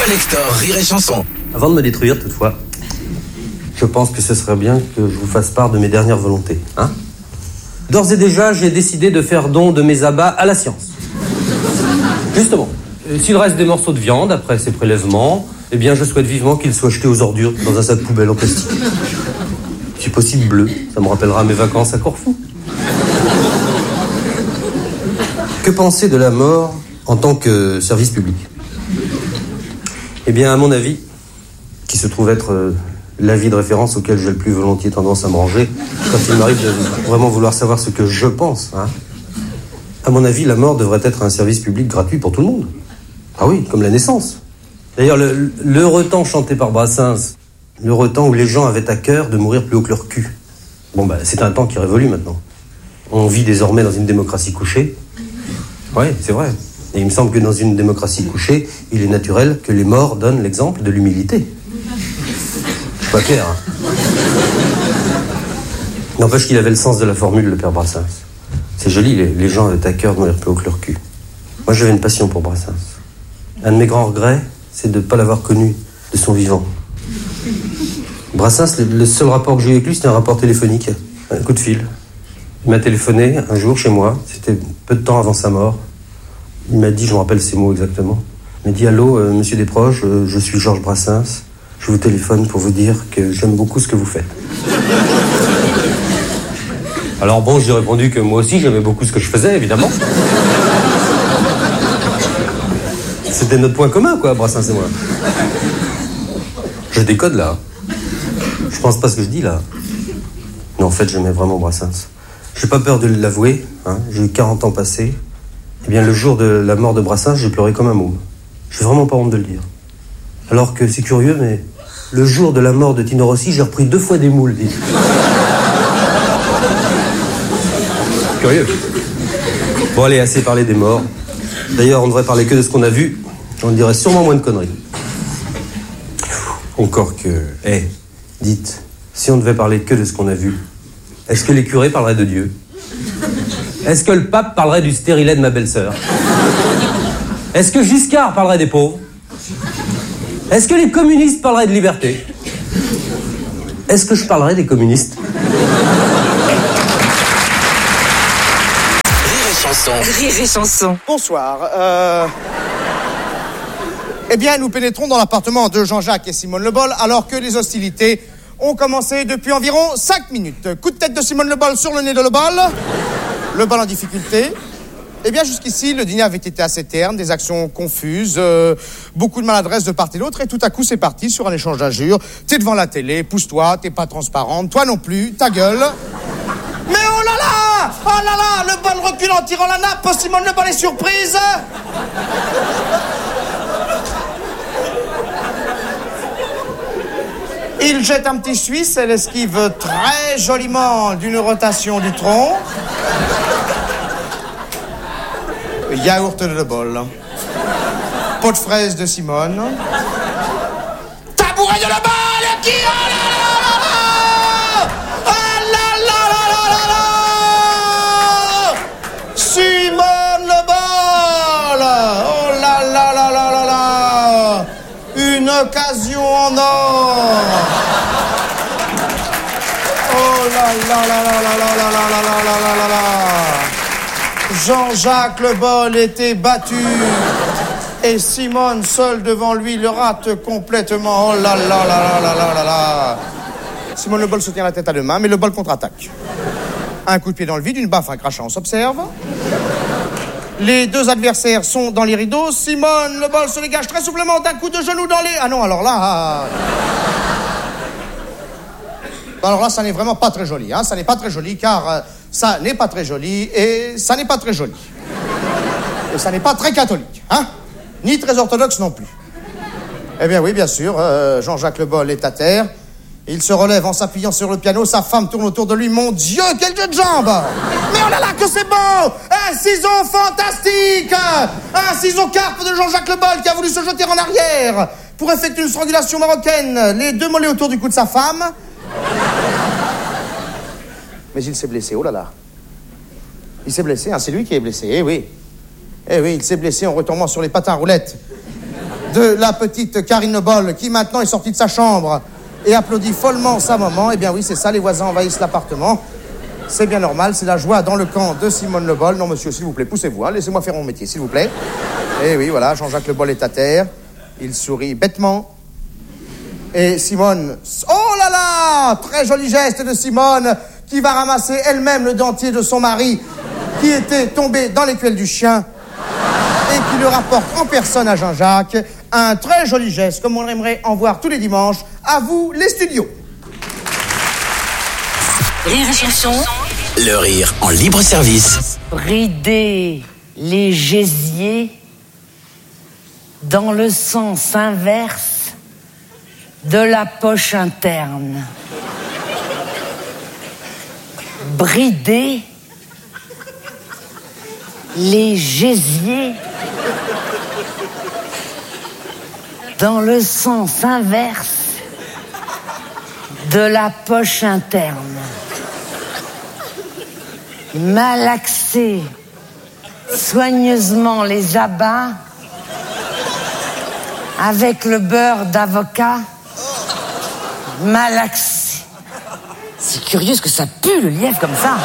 Collector Rire et Chanson. Avant de me détruire, toutefois, je pense que ce serait bien que je vous fasse part de mes dernières volontés. D'ores et déjà, j'ai décidé de faire don de mes abats à la science. Justement, s'il reste des morceaux de viande après ces prélèvements, eh bien, je souhaite vivement qu'ils soient jetés aux ordures dans un sac poubelle en plastique. Si possible bleu, ça me rappellera mes vacances à Corfou. Que penser de la mort en tant que service public ? Eh bien, à mon avis, qui se trouve être l'avis de référence auquel j'ai le plus volontiers tendance à me ranger, quand il m'arrive de vraiment vouloir savoir ce que je pense, à mon avis, la mort devrait être un service public gratuit pour tout le monde. Ah oui, comme la naissance. D'ailleurs, l'heureux temps chanté par Brassens, l'heureux temps où les gens avaient à cœur de mourir plus haut que leur cul. C'est un temps qui est révolu maintenant. On vit désormais dans une démocratie couchée. Oui, c'est vrai. Et il me semble que dans une démocratie couchée, il est naturel que les morts donnent l'exemple de l'humilité. Je suis pas clair, N'empêche qu'il avait le sens de la formule, le père Brassens. C'est joli, les gens avaient à cœur de mourir plus haut que leur cul. Moi, j'avais une passion pour Brassens. Un de mes grands regrets, c'est de ne pas l'avoir connu de son vivant. Brassens, le seul rapport que j'ai eu avec lui, c'était un rapport téléphonique, un coup de fil. Il m'a téléphoné un jour chez moi, c'était peu de temps avant sa mort. Il m'a dit, je me rappelle ces mots exactement, il m'a dit « Allô, monsieur Desproges, je suis Georges Brassens, je vous téléphone pour vous dire que j'aime beaucoup ce que vous faites. » Alors bon, j'ai répondu que moi aussi j'aimais beaucoup ce que je faisais, évidemment. C'était notre point commun, quoi, Brassens et moi. Je décode, là. Je pense pas ce que je dis, là. Mais en fait, j'aimais vraiment Brassens. J'ai pas peur de l'avouer, j'ai eu 40 ans passés. Eh bien, le jour de la mort de Brassens, j'ai pleuré comme un môme. J'ai vraiment pas honte de le dire. Alors que c'est curieux, mais le jour de la mort de Tino Rossi, j'ai repris 2 fois des moules, dites. Curieux. Bon, allez, assez parlé des morts. D'ailleurs, on devrait parler que de ce qu'on a vu. On dirait sûrement moins de conneries. Encore que... dites, si on devait parler que de ce qu'on a vu, est-ce que les curés parleraient de Dieu ? Est-ce que le pape parlerait du stérilet de ma belle-sœur ? Est-ce que Giscard parlerait des pauvres ? Est-ce que les communistes parleraient de liberté ? Est-ce que je parlerais des communistes ? Rire et chanson. Bonsoir. Eh bien, nous pénétrons dans l'appartement de Jean-Jacques et Simone Le Bol alors que les hostilités ont commencé depuis environ 5 minutes. Coup de tête de Simone Le Bol sur le nez de Le Bol. Le Bol en difficulté. Eh bien, jusqu'ici, le dîner avait été assez terne, des actions confuses, beaucoup de maladresse de part et d'autre, et tout à coup, c'est parti sur un échange d'injures. T'es devant la télé, pousse-toi, t'es pas transparente, toi non plus, ta gueule. Mais oh là là! Oh là là! Le Bol recule en tirant la nappe, Simone Le Bol est surprise! Il jette un petit Suisse, elle esquive très joliment d'une rotation du tronc. Yaourt de Le Bol. Pot de fraise de Simone. Tabouret de Le Bol! Qui? Oh là là là là! Oh là là là là là là! Simone Le Bol! Oh là là là là là là! Une occasion en or! Oh là là là là là là là là là là là là là! Jean-Jacques Le Bol était battu et Simone, seule devant lui, le rate complètement. Oh là là là là là là là là. Simone Le Bol se tient la tête à deux mains, mais Le Bol contre-attaque. Un coup de pied dans le vide, une baffe, un crachat, on s'observe. Les deux adversaires sont dans les rideaux. Simone Le Bol se dégage très souplement d'un coup de genou dans les... Ah non, alors là... Alors là, ça n'est vraiment pas très joli, Ça n'est pas très joli, car... ça n'est pas très joli et ça n'est pas très joli. Et ça n'est pas très catholique, ni très orthodoxe non plus. Eh bien oui, bien sûr, Jean-Jacques Le Bol est à terre. Il se relève en s'appuyant sur le piano. Sa femme tourne autour de lui. Mon Dieu, quel jeu de jambes! Mais oh là là, que c'est beau! Un ciseau fantastique! Un ciseau carpe de Jean-Jacques Le Bol qui a voulu se jeter en arrière pour effectuer une strangulation marocaine. Les deux mollets autour du cou de sa femme. Mais il s'est blessé, oh là là. Il s'est blessé, c'est lui qui est blessé, eh oui. Eh oui, il s'est blessé en retombant sur les patins à roulettes. de la petite Karine Boll qui maintenant est sortie de sa chambre et applaudit follement sa maman. Eh bien oui, c'est ça, les voisins envahissent l'appartement. C'est bien normal, c'est la joie dans le camp de Simone Le Boll. Non, monsieur, s'il vous plaît, poussez-vous, hein, laissez-moi faire mon métier, s'il vous plaît. Et oui, voilà, Jean-Jacques Le Boll est à terre. Il sourit bêtement. Et Simone... Oh là là! Très joli geste de Simone, qui va ramasser elle-même le dentier de son mari, qui était tombé dans l'écuelle du chien, et qui le rapporte en personne à Jean-Jacques. Un très joli geste, comme on aimerait en voir tous les dimanches. À vous, les studios. Rire et chanson. Le rire en libre service. Brider les gésiers dans le sens inverse de la poche interne. Brider les gésiers dans le sens inverse de la poche interne. Malaxer soigneusement les abats avec le beurre d'avocat. Malaxer. C'est curieux ce que ça pue, le lièvre, comme ça.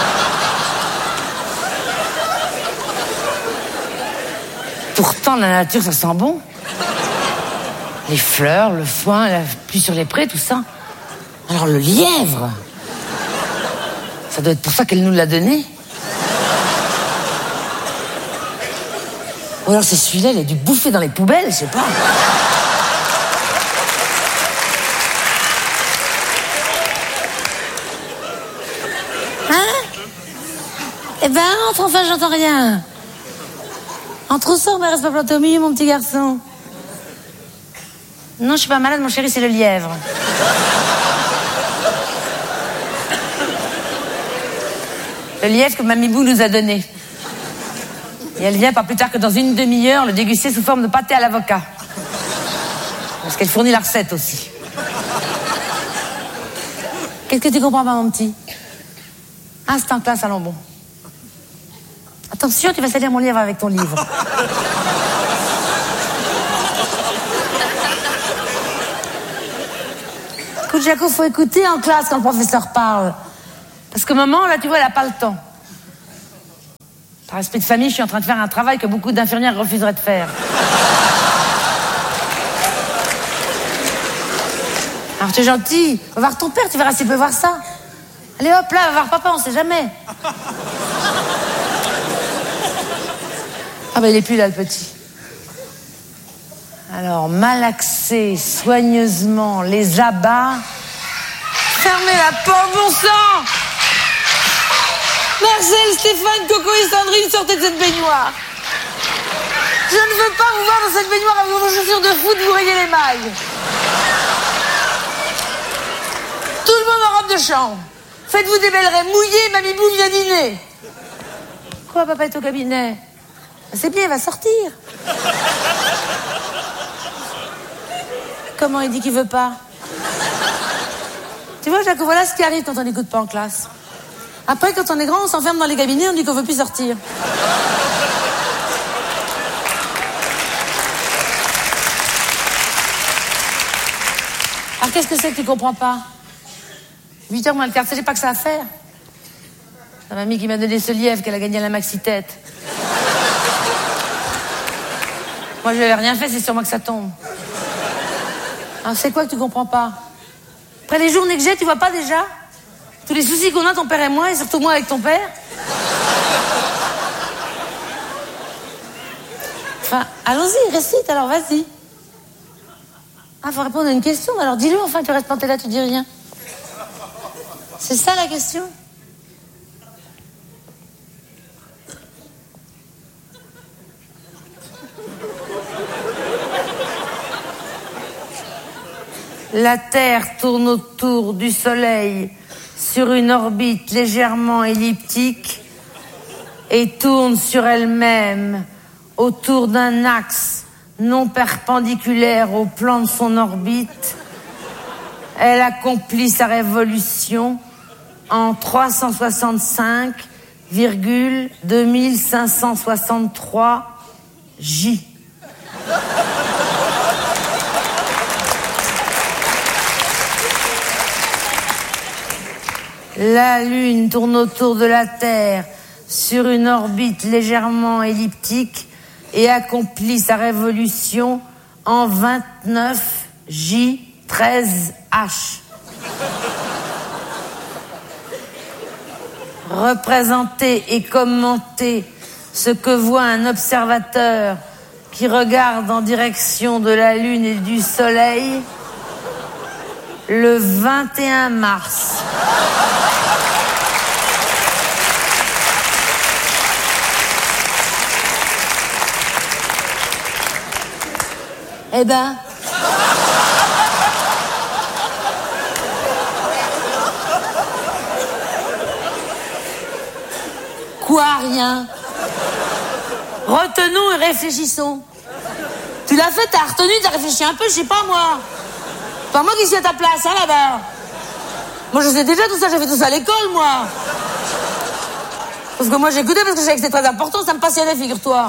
Pourtant, la nature, ça sent bon. Les fleurs, le foin, la pluie sur les prés, tout ça. Alors le lièvre, ça doit être pour ça qu'elle nous l'a donné. Ou alors c'est celui-là, il a dû bouffer dans les poubelles, je sais pas. Hein? Eh ben, entre, enfin, j'entends rien. Entre où sort, mais reste pas planté au milieu, mon petit garçon. Non, je suis pas malade, mon chéri, c'est le lièvre. Le lièvre que Mamie Bou nous a donné. Et elle vient pas plus tard que dans une demi-heure le déguster sous forme de pâté à l'avocat. Parce qu'elle fournit la recette aussi. Qu'est-ce que tu comprends pas, mon petit? Ah, c'est en classe, allons bon. Attention, tu vas salir mon lièvre avec ton livre. Écoute, Jaco, faut écouter en classe quand le professeur parle. Parce que maman, là, tu vois, elle a pas le temps. Par respect de famille, je suis en train de faire un travail que beaucoup d'infirmières refuseraient de faire. Alors, tu es gentil. Va voir ton père, tu verras s'il peut voir ça. Allez, hop, là, va voir papa, on sait jamais. Ah, ben, il est plus là, le petit. Alors, malaxer soigneusement les abats. Fermez la porte, bon sang! Marcel, Stéphane, Coco et Sandrine, sortez de cette baignoire. Je ne veux pas vous voir dans cette baignoire avec vos chaussures de foot, vous rayez les mailles. Tout le monde en robe de chambre. Faites-vous des belles rêves mouillées, Mamie Bou vient dîner. Quoi, papa est au cabinet? C'est bien, il va sortir. Comment il dit qu'il veut pas? Tu vois, Jacques, voilà ce qui arrive quand on n'écoute pas en classe. Après, quand on est grand, on s'enferme dans les cabinets, on dit qu'on veut plus sortir. Alors, qu'est-ce que c'est que tu comprends pas? 8h moins le quart, c'est pas que ça à faire. La mamie qui m'a donné ce lièvre qu'elle a gagné à la maxi-tête. Moi, je n'avais rien fait, c'est sur moi que ça tombe. Alors, c'est quoi que tu comprends pas? Après les journées que j'ai, tu vois pas déjà? Tous les soucis qu'on a, ton père et moi, et surtout moi avec ton père. Enfin, allons-y, récite, alors vas-y. Ah, faut répondre à une question, alors dis-le, enfin, tu restes planté là, tu dis rien. C'est ça la question? La Terre tourne autour du Soleil sur une orbite légèrement elliptique et tourne sur elle-même autour d'un axe non perpendiculaire au plan de son orbite. Elle accomplit sa révolution en 365,2563 J. La Lune tourne autour de la Terre sur une orbite légèrement elliptique et accomplit sa révolution en 29 J13H. Représenter et commenter ce que voit un observateur qui regarde en direction de la Lune et du Soleil le 21 mars. Eh ben... Quoi, rien? Retenons et réfléchissons. Tu l'as fait, t'as retenu, t'as réfléchi un peu, je sais pas moi. Pas moi qui suis à ta place, hein, là-bas. Moi, je sais déjà tout ça, j'ai fait tout ça à l'école, moi. Sauf que moi, j'ai écouté parce que je savais que c'était très important, ça me passionnait, figure-toi.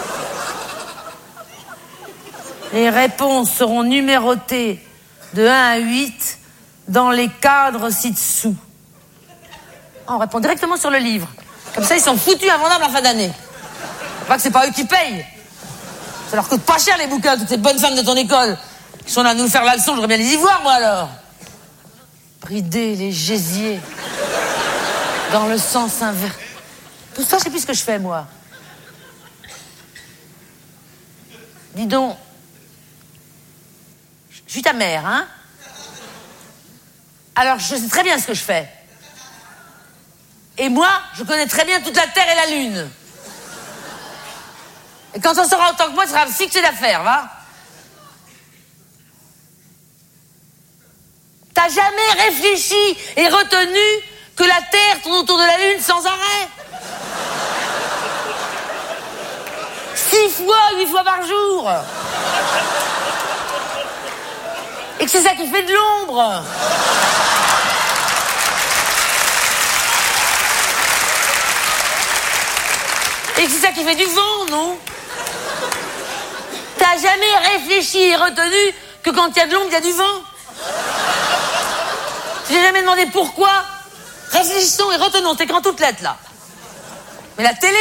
Les réponses seront numérotées de 1 à 8 dans les cadres ci-dessous. On répond directement sur le livre. Comme ça, ils sont foutus invendables en fin d'année. Pas que c'est pas eux qui payent. Ça leur coûte pas cher, les bouquins, toutes ces bonnes femmes de ton école qui sont là à nous faire la leçon, j'aurais bien les y voir, moi, alors. Brider les gésiers dans le sens inverse. Tout ça, je sais plus ce que je fais, moi. Dis donc, je suis ta mère, hein? Alors, je sais très bien ce que je fais. Et moi, je connais très bien toute la Terre et la Lune. Et quand on sera autant que moi, ça sera fixé d'affaires, va? T'as jamais réfléchi et retenu que la Terre tourne autour de la Lune sans arrêt? 6 fois, 8 fois par jour. Et que c'est ça qui fait de l'ombre. Et que c'est ça qui fait du vent, non? T'as jamais réfléchi et retenu que quand il y a de l'ombre, il y a du vent? J'ai jamais demandé pourquoi. Réfléchissons et retenons, c'est écrit en toutes lettres, là. Mais la télé,